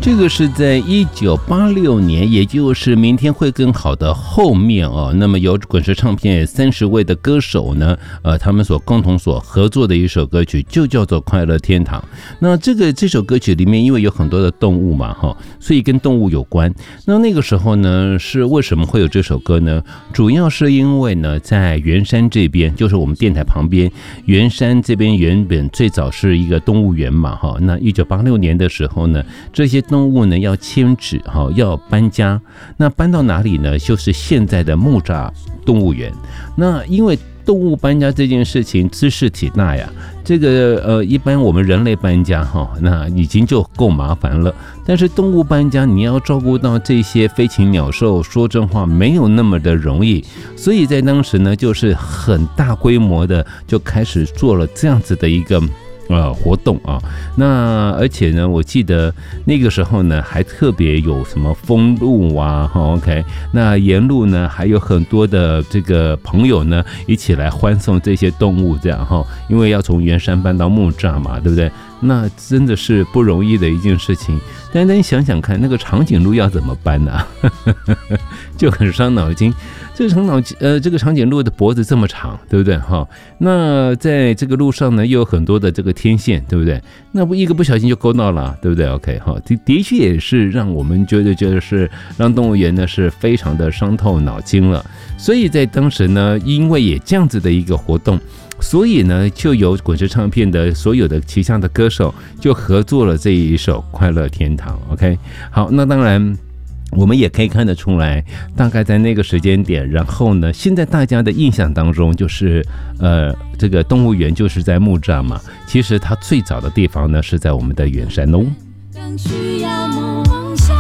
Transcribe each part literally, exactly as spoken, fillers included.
这个是在一九八六年，也就是明天会更好的后面哦。那么由滚石唱片三十位的歌手呢，呃，他们所共同所合作的一首歌曲，就叫做《快乐天堂》。那这个这首歌曲里面，因为有很多的动物嘛，哈，所以跟动物有关。那那个时候呢，是为什么会有这首歌呢？主要是因为呢，在圆山这边，就是我们电台旁边，圆山这边原本最早是一个动物园嘛，哈。那一九八六年的时候呢，这些动物呢要迁址，要搬家，那搬到哪里呢？就是现在的木栅动物园。那因为动物搬家这件事情茲事体大呀，这个呃，一般我们人类搬家哈，那已经就够麻烦了。但是动物搬家，你要照顾到这些飞禽鸟兽，说真话没有那么的容易。所以在当时呢，就是很大规模的就开始做了这样子的一个。呃，活动啊，那而且呢，我记得那个时候呢，还特别有什么封路啊，哈 ，OK， 那沿路呢还有很多的这个朋友呢一起来欢送这些动物，这样哈，因为要从圆山搬到木栅嘛，对不对？那真的是不容易的一件事情。但是你想想看，那个长颈鹿要怎么搬呢、啊？就很伤脑筋。这个长脑呃，这个长颈鹿的脖子这么长，对不对？哈，那在这个路上呢，又有很多的这个天线，对不对？那不一个不小心就勾到了，对不对 ？OK， 哈，的的确也是让我们觉得觉得是让动物园呢是非常的伤透脑筋了。所以在当时呢，因为也这样子的一个活动。所以呢，就有滚石唱片的所有的旗下的歌手就合作了这一首《快乐天堂》。OK， 好，那当然我们也可以看得出来，大概在那个时间点，然后呢，现在大家的印象当中就是，呃，这个动物园就是在木栅嘛，其实它最早的地方呢是在我们的圆山哦。 更需要梦想，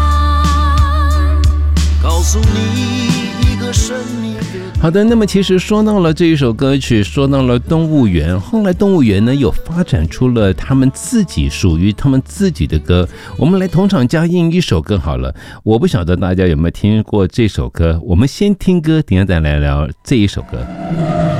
告诉你一个神秘。 好的，那么其实说到了这一首歌曲，说到了动物园，后来动物园呢有发展出了他们自己属于他们自己的歌。我们来同场加映一首歌好了，我不晓得大家有没有听过这首歌，我们先听歌，等一下再来聊这一首歌。